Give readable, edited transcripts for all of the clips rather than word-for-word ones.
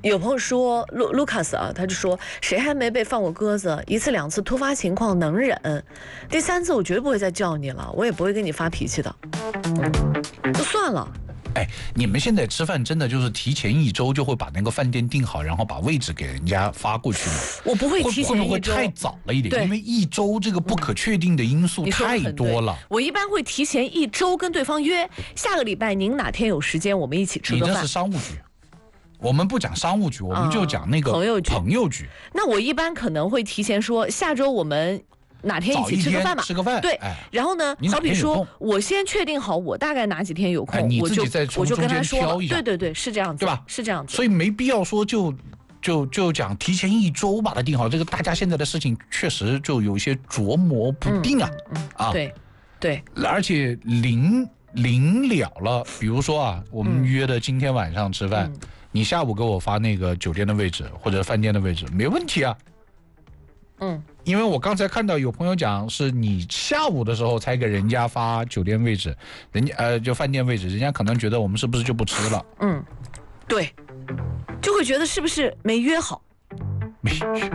有朋友说卢卡斯啊，他就说谁还没被放过鸽子？一次两次突发情况能忍，第三次我绝对不会再叫你了，我也不会跟你发脾气的，就算了。 哎，你们现在吃饭真的就是提前1周就会把那个饭店订好，然后把位置给人家发过去吗？ 我不会提前1周， 会不会太早了一点？因为1周这个不可确定的因素太多了。 我一般会提前1周跟对方约，下个礼拜您哪天有时间，我们一起吃个饭。 你这是商务局。我们不讲商务局，我们就讲那个朋友局。 那我一般可能会提前说，下周我们哪天一起吃个饭吧？ 吃个饭。 对，然后呢，好比说，我先确定好我大概哪几天有空， 你自己再从中间挑一下。 对，是这样子， 对吧？ 是这样子。 所以没必要说就讲提前1周把它定好。这个大家现在的事情确实就有些琢磨不定啊。 对。 而且临了了，比如说啊，我们约的今天晚上吃饭。你下午给我发那个酒店的位置或者饭店的位置没问题啊，因为我刚才看到有朋友讲是你下午的时候才给人家发酒店位置，人家就饭店位置，人家可能觉得我们是不是就不吃了？ 对，就会觉得是不是没约好？ 没约，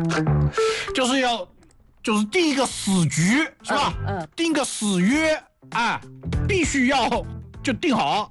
就是定一个死局是吧？定个死约，必须要就定好。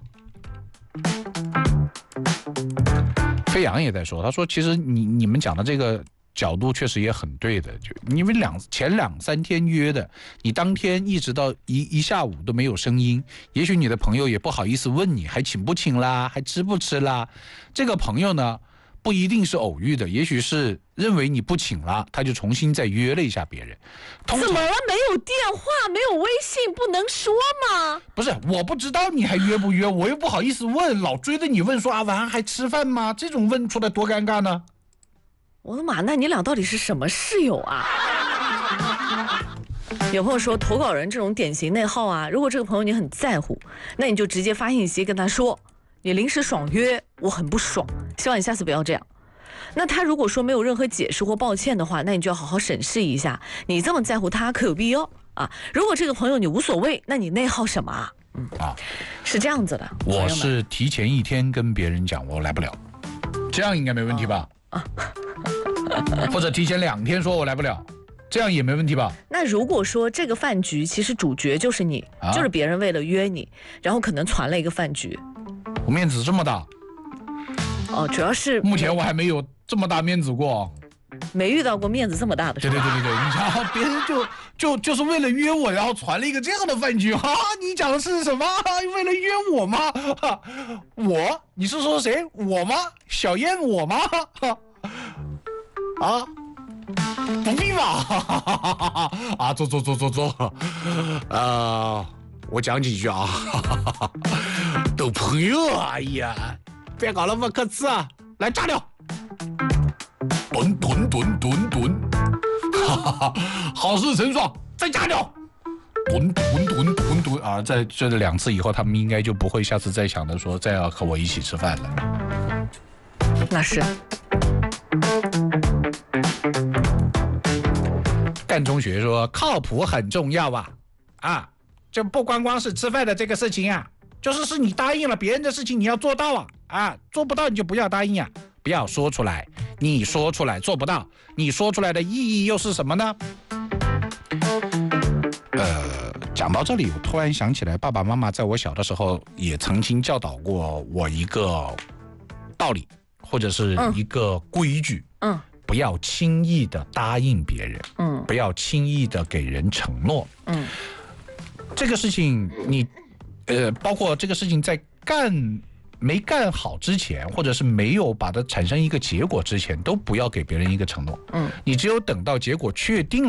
飞扬也在说，他说其实你们讲的这个角度确实也很对的，就因为前2、3天约的，你当天一直到一下午都没有声音，也许你的朋友也不好意思问你还请不请啦，还吃不吃啦。这个朋友呢不一定是偶遇的，也许是认为你不请了，他就重新再约了一下别人。 怎么了？没有电话，没有微信，不能说吗？ 不是，我不知道你还约不约，我又不好意思问，老追着你问说晚上还吃饭吗？这种问出来多尴尬呢。 我的妈，那你俩到底是什么室友啊？有朋友说投稿人这种典型内耗啊，如果这个朋友你很在乎，那你就直接发信息跟他说，你临时爽约，我很不爽，希望你下次不要这样。那他如果说没有任何解释或抱歉的话，那你就要好好审视一下，你这么在乎他可有必要啊？如果这个朋友你无所谓，那你内耗什么啊？是这样子的。 我是提前1天跟别人讲我来不了，这样应该没问题吧？或者提前2天说我来不了，这样也没问题吧？ 那如果说这个饭局其实主角就是你，就是别人为了约你，然后可能传了一个饭局， 我面子这么大。 主要是目前我还没有这么大面子过， 没遇到过面子这么大的。 对，你瞧，别人就是为了约我，然后传了一个这样的饭局你讲的是什么？为了约我吗？我？你是说谁？我吗？小燕我吗？不必吧？坐。我讲几句啊。都朋友，哎呀，别搞那么客气啊！来炸掉！吨，好事成双，再炸掉！吨在这2次以后，他们应该就不会下次再想的说再要和我一起吃饭了。 那是。 干中学说靠谱很重要这不光是吃饭的这个事情就是你答应了别人的事情你要做到做不到你就不要答应不要说出来，你说出来做不到，你说出来的意义又是什么呢？讲到这里，我突然想起来，爸爸妈妈在我小的时候也曾经教导过我一个道理，或者是一个规矩，不要轻易的答应别人，不要轻易的给人承诺，这个事情你，包括这个事情在没干好之前，或者是没有把它产生一个结果之前，都不要给别人一个承诺，你只有等到结果确定了。